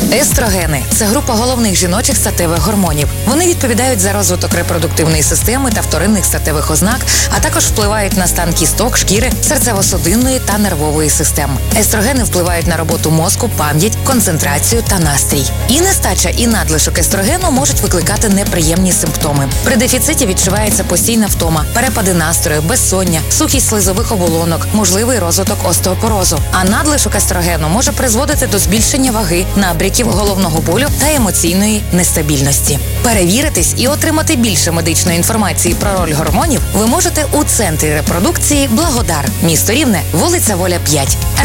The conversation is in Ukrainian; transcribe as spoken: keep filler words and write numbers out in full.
Естрогени – це група головних жіночих статевих гормонів. Вони відповідають за розвиток репродуктивної системи та вторинних статевих ознак, а також впливають на стан кісток, шкіри, серцево-судинної та нервової систем. Естрогени впливають на роботу мозку, пам'ять, концентрацію та настрій. І нестача, і надлишок естрогену можуть викликати неприємні симптоми. При дефіциті відчувається постійна втома, перепади настрою, безсоння, сухість слизових оболонок, можливий розвиток остеопорозу. А надлишок естрогену може призводити до збільшення ваги, набряків, головного болю та емоційної нестабільності. Перевіритись і отримати більше медичної інформації про роль гормонів ви можете у Центрі репродукції «Благодар», місто Рівне, вулиця Воля, п'ять.